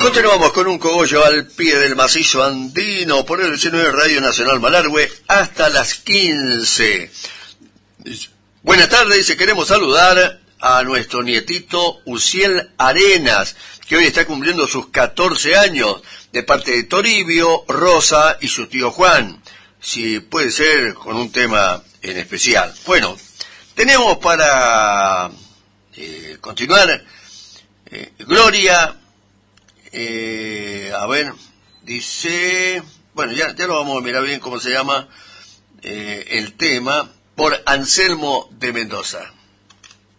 Continuamos con un cogollo al pie del macizo andino por el seno de Radio Nacional Malargüe hasta las 15. Buenas tardes, dice, queremos saludar a nuestro nietito Uciel Arenas, que hoy está cumpliendo sus 14 años, de parte de Toribio, Rosa y su tío Juan. Si puede ser con un tema en especial. Bueno, tenemos para continuar Gloria. A ver, dice, bueno, ya lo vamos a mirar bien cómo se llama el tema, por Anselmo de Mendoza.